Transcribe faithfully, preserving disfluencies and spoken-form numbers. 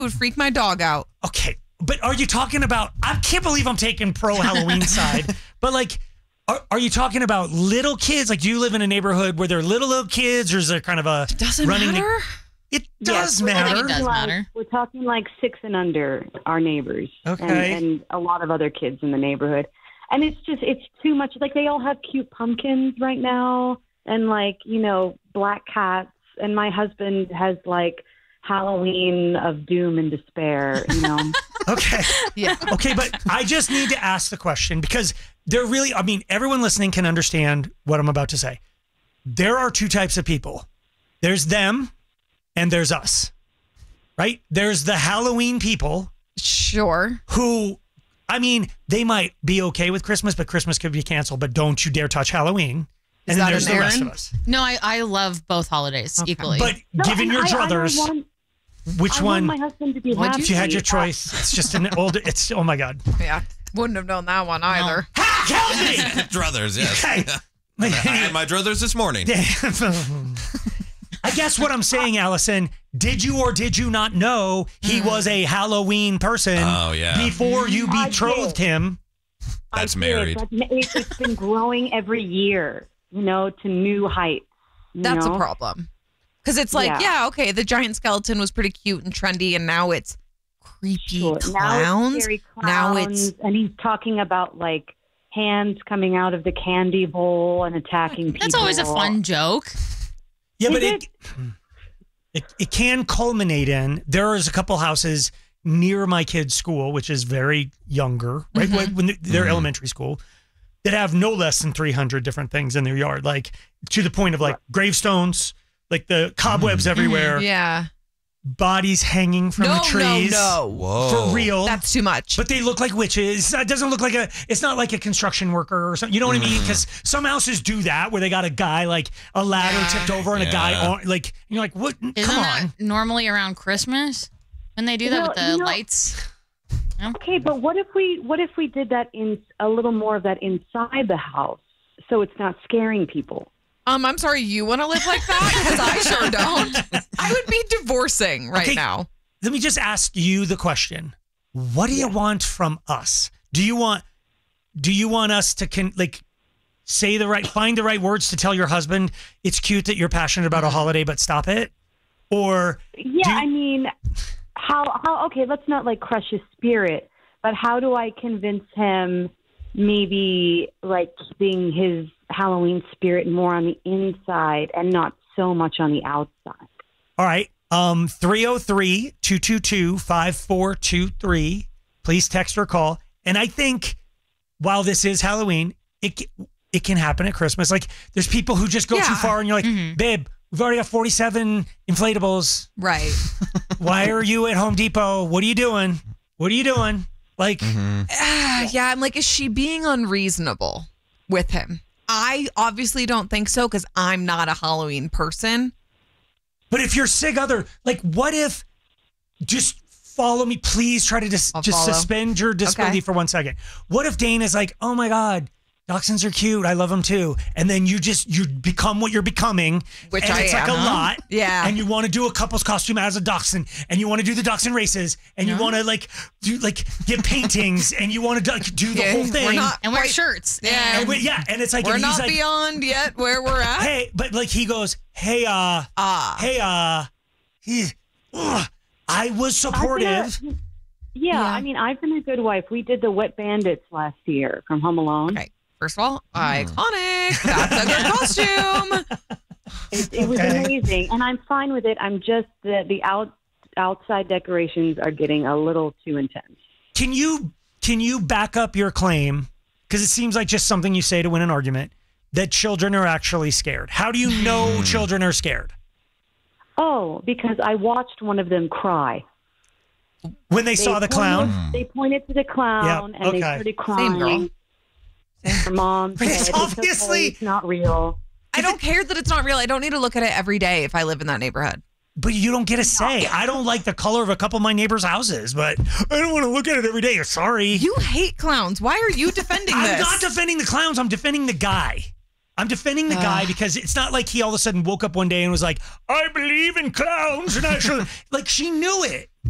It would freak my dog out. Okay, but are you talking about, I can't believe I'm taking pro Halloween side, but like, are, are you talking about little kids? Like, do you live in a neighborhood where they're little, little kids, or is there kind of a... It doesn't running matter? The, it does Yes, matter. I think it does like, matter. We're talking like six and under, our neighbors. Okay. And, and a lot of other kids in the neighborhood. And it's just, it's too much. Like, they all have cute pumpkins right now and, like, you know, black cats. And my husband has, like, Halloween of doom and despair, you know? Okay. Yeah. Okay, but I just need to ask the question because they're really, I mean, everyone listening can understand what I'm about to say. There are two types of people. There's them and there's us, right? There's the Halloween people. Sure. Who, I mean, they might be okay with Christmas, but Christmas could be canceled, but don't you dare touch Halloween. Is And then that there's an the rest Aaron? of us. No, I, I love both holidays Okay. equally. But No, given and your I- I druthers, want- which I one? want my husband to be What'd happy. If you had your Uh, choice, it's just an old, it's, oh my God. Yeah. Wouldn't have known that one either. Ha! Kelsey! Druthers, yes. Okay. I had my druthers this morning. I guess what I'm saying, Allison, did you or did you not know he was a Halloween person Oh, yeah. before you I betrothed did. him? That's I did, married. but it- It's been growing every year, you know, to new heights. you That's know? a problem. Because it's like, Yeah. yeah. okay, the giant skeleton was pretty cute and trendy, and now it's creepy Sure. clowns. Now it's, scary Now clowns, it's- and he's talking about like hands coming out of the candy bowl and attacking people. That's always a fun joke. Yeah, Is but it, it it can culminate in, there is a couple houses near my kid's school, which is very younger, right? Mhm. When, when they're Mhm. elementary school, that have no less than three hundred different things in their yard, like to the point of like gravestones, like the cobwebs everywhere, Yeah. bodies hanging from no, the trees. no, no. Whoa. For real. That's too much. But they look like witches. It doesn't look like a, it's not like a construction worker or something. You know what I mean? Because some houses do that where they got a guy like a ladder Yeah. tipped over and a Yeah. guy on, like, you're like, what? Isn't Come that on. normally around Christmas when they do that Well, with the you know- lights? Okay, but what if we what if we did that in a little more of that inside the house, so it's not scaring people? um, I'm sorry, you want to live like that? Because I sure don't. I would be divorcing right Okay. now. Let me just ask you the question. What do you want from us? Do you want, do you want us to con, like say the right, find the right words to tell your husband it's cute that you're passionate about a holiday, but stop it? Or Yeah, do you- I mean, how how okay, let's not like crush his spirit, but how do I convince him maybe like keeping his Halloween spirit more on the inside and not so much on the outside? All right. Um, three oh three, two two two, five four two three. Please text or call. And I think while this is Halloween, it ca- it can happen at Christmas. Like there's people who just go too Yeah. far and you're like, Mhm. babe, we've already got forty-seven inflatables. Right. Why are you at Home Depot? What are you doing? What are you doing? Like, Mhm. Ah, yeah, I'm like, is she being unreasonable with him? I obviously don't think so because I'm not a Halloween person. but if you're sig other, like what if just follow me, please try to just, I'll just follow. suspend your disbelief Okay. for one second. What if Dane is like, oh my God, dachshunds are cute. I love them too. And then you just, you become what you're becoming. Which and I it's like am. a lot. Yeah. And you want to do a couple's costume as a dachshund and you want to do the dachshund races and you Yeah. want to like do like get paintings and you want to like, do the Yeah, whole we're thing. not- And wear Quite- shirts. Yeah. and we, yeah. And it's like, We're and he's not like, beyond yet where we're at. hey, but like he goes, hey, uh, Ah. hey, uh, he, ugh, I was I've supportive. been a- yeah, Yeah. I mean, I've been a good wife. We did the Wet Bandits last year from Home Alone. Okay. First of all, iconic. That's a good costume. It, it was Okay. amazing, and I'm fine with it. I'm just the the out outside decorations are getting a little too intense. Can you can you back up your claim? Because it seems like just something you say to win an argument that children are actually scared. How do you know children are scared? Oh, because I watched one of them cry. When they, saw the pointed- clown? They pointed to the clown Yep, and they okay. started Same girl. crying. Her mom But said, it's "It's okay, obviously- it's not real." I don't care that it's not real. I don't need to look at it every day if I live in that neighborhood. But you don't get a say. I don't like the color of a couple of my neighbors' houses, but I don't want to look at it every day. Sorry. You hate clowns. Why are you defending I'm this? not defending the clowns. I'm defending the guy. I'm defending the guy because it's not like he all of a sudden woke up one day and was like, I believe in clowns and I should. Like she knew it.